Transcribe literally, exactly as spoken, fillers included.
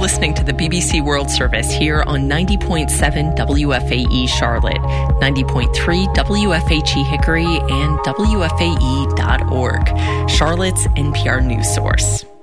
listening to the B B C World Service here on ninety point seven W F A E Charlotte, ninety point three W F H E Hickory, and W F A E dot org, Charlotte's N P R news source.